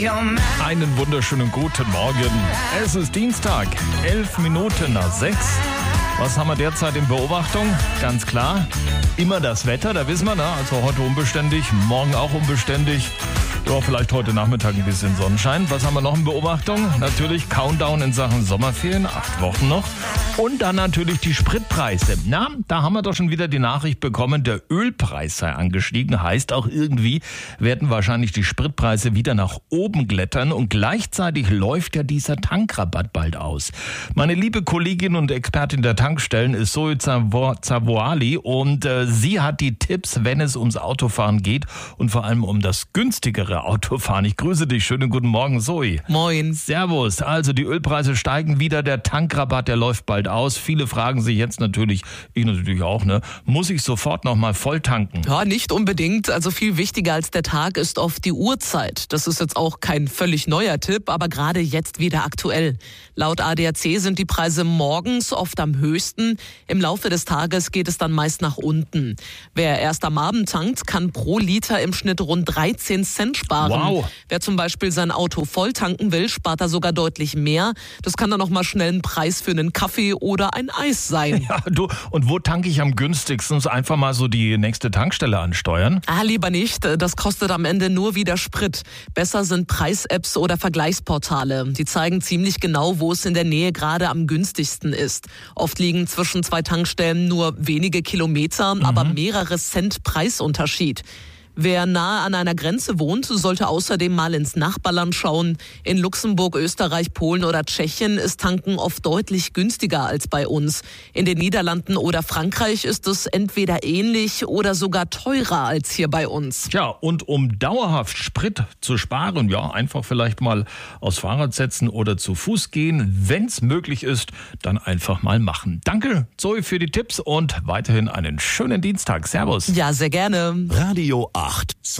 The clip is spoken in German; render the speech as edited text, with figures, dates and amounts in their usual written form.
Einen wunderschönen guten Morgen. Es ist Dienstag, 11 Minuten nach 6. Was haben wir derzeit in Beobachtung? Ganz klar, immer das Wetter, da wissen wir, ne? Also heute unbeständig, morgen auch unbeständig. Ja, vielleicht heute Nachmittag ein bisschen Sonnenschein. Was haben wir noch in Beobachtung? Natürlich Countdown in Sachen Sommerferien, 8 Wochen noch. Und dann natürlich die Spritpreise. Na, da haben wir doch schon wieder die Nachricht bekommen, der Ölpreis sei angestiegen. Heißt auch irgendwie, werden wahrscheinlich die Spritpreise wieder nach oben klettern. Und gleichzeitig läuft ja dieser Tankrabatt bald aus. Meine liebe Kollegin und Expertin der Tankstellen ist Zoe Zavoali. Und sie hat die Tipps, wenn es ums Autofahren geht und vor allem um das günstigere Autofahren. Ich grüße dich. Schönen guten Morgen, Zoe. Moin. Servus. Also die Ölpreise steigen wieder. Der Tankrabatt, der läuft bald aus. Viele fragen sich jetzt natürlich, ich natürlich auch, ne? Muss ich sofort nochmal voll tanken? Ja, nicht unbedingt. Also viel wichtiger als der Tag ist oft die Uhrzeit. Das ist jetzt auch kein völlig neuer Tipp, aber gerade jetzt wieder aktuell. Laut ADAC sind die Preise morgens oft am höchsten. Im Laufe des Tages geht es dann meist nach unten. Wer erst am Abend tankt, kann pro Liter im Schnitt rund 13 Cent sparen. Wow. Wer zum Beispiel sein Auto voll tanken will, spart da sogar deutlich mehr. Das kann dann noch mal schnell ein Preis für einen Kaffee oder ein Eis sein. Ja, du, und wo tanke ich am günstigsten? Einfach mal so die nächste Tankstelle ansteuern? Lieber nicht. Das kostet am Ende nur wieder Sprit. Besser sind Preis-Apps oder Vergleichsportale. Die zeigen ziemlich genau, wo es in der Nähe gerade am günstigsten ist. Oft liegen zwischen zwei Tankstellen nur wenige Kilometer, aber mehrere Cent Preisunterschied. Wer nahe an einer Grenze wohnt, sollte außerdem mal ins Nachbarland schauen. In Luxemburg, Österreich, Polen oder Tschechien ist Tanken oft deutlich günstiger als bei uns. In den Niederlanden oder Frankreich ist es entweder ähnlich oder sogar teurer als hier bei uns. Tja, und um dauerhaft Sprit zu sparen, ja, einfach vielleicht mal aufs Fahrrad setzen oder zu Fuß gehen. Wenn es möglich ist, dann einfach mal machen. Danke, Zoe, für die Tipps und weiterhin einen schönen Dienstag. Servus. Ja, sehr gerne. Radio 8.